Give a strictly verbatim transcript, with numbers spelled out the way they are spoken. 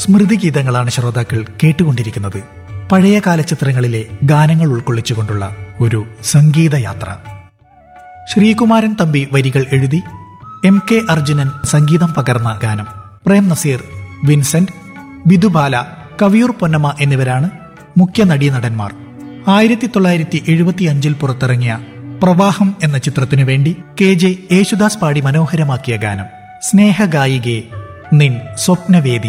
സ്മൃതിഗീതങ്ങളാണ് ശ്രോതാക്കൾ കേട്ടുകൊണ്ടിരിക്കുന്നത്. പഴയകാല ചിത്രങ്ങളിലെ ഗാനങ്ങൾ ഉൾക്കൊള്ളിച്ചുകൊണ്ടുള്ള ഒരു സംഗീതയാത്ര. ശ്രീകുമാരൻ തമ്പി വരികൾ എഴുതി എം കെ അർജുനൻ സംഗീതം പകർന്ന ഗാനം. പ്രേം നസീർ, വിൻസെന്റ്, ബിദുബാല, കവിയൂർ പൊന്നമ്മ എന്നിവരാണ് മുഖ്യ നടീനടന്മാർ. ആയിരത്തി തൊള്ളായിരത്തി എഴുപത്തി അഞ്ചിൽ പുറത്തിറങ്ങിയ പ്രവാഹം എന്ന ചിത്രത്തിനു വേണ്ടി കെ ജെ യേശുദാസ് പാടി മനോഹരമാക്കിയ ഗാനം. സ്നേഹഗായികെ നിൻ സ്വപ്നവേദി.